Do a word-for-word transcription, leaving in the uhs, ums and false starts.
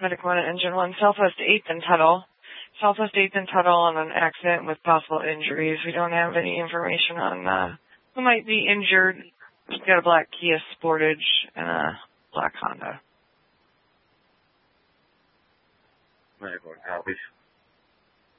Medic one, Engine one, Southwest eighth and Tuttle. Southwest eighth and Tuttle on an accident with possible injuries. We don't have any information on uh, who might be injured. We've got a black Kia Sportage and a black Honda. Medic one copies.